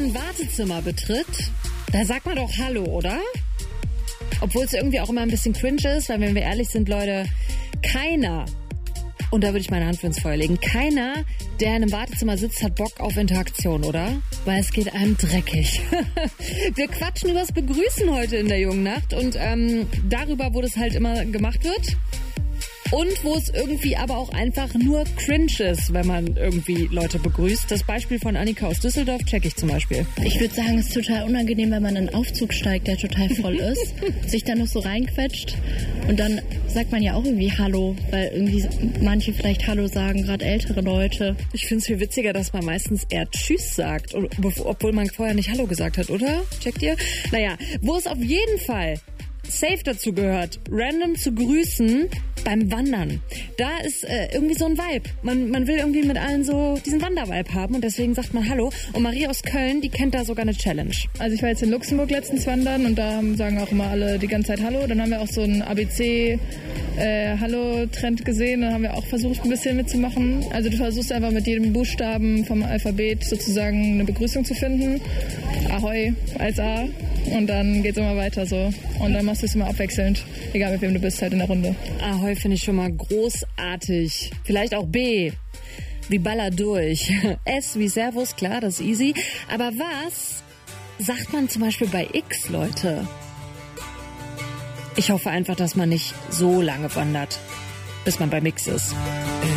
man ein Wartezimmer betritt, da sagt man doch Hallo, oder? Obwohl es irgendwie auch immer ein bisschen cringe ist, weil wenn wir ehrlich sind, Leute, keiner, und da würde ich meine Hand für ins Feuer legen, keiner, der in einem Wartezimmer sitzt, hat Bock auf Interaktion, oder? Weil es geht einem dreckig. Wir quatschen übers Begrüßen heute in der jungen Nacht und darüber, wo das halt immer gemacht wird. Und wo es irgendwie aber auch einfach nur cringe ist, wenn man irgendwie Leute begrüßt. Das Beispiel von Annika aus Düsseldorf check ich zum Beispiel. Ich würde sagen, es ist total unangenehm, wenn man in einen Aufzug steigt, der total voll ist, sich dann noch so reinquetscht und dann sagt man ja auch irgendwie Hallo, weil irgendwie manche vielleicht Hallo sagen, gerade ältere Leute. Ich finde es viel witziger, dass man meistens eher Tschüss sagt, obwohl man vorher nicht Hallo gesagt hat, oder? Checkt ihr? Naja, wo es auf jeden Fall safe dazu gehört, random zu grüßen beim Wandern. Da ist irgendwie so ein Vibe. Man will irgendwie mit allen so diesen Wandervibe haben und deswegen sagt man Hallo. Und Marie aus Köln, die kennt da sogar eine Challenge. Also ich war jetzt in Luxemburg letztens wandern und da sagen auch immer alle die ganze Zeit Hallo. Dann haben wir auch so einen ABC Hallo-Trend gesehen. Dann haben wir auch versucht, ein bisschen mitzumachen. Also du versuchst einfach mit jedem Buchstaben vom Alphabet sozusagen eine Begrüßung zu finden. Ahoi als A. Und dann geht's immer weiter so. Und dann machst du es immer abwechselnd. Egal mit wem du bist, halt in der Runde. Ahoi finde ich schon mal großartig. Vielleicht auch B. Wie Baller durch. S wie Servus, klar, das ist easy. Aber was sagt man zum Beispiel bei X, Leute? Ich hoffe einfach, dass man nicht so lange wandert, bis man bei Mix ist.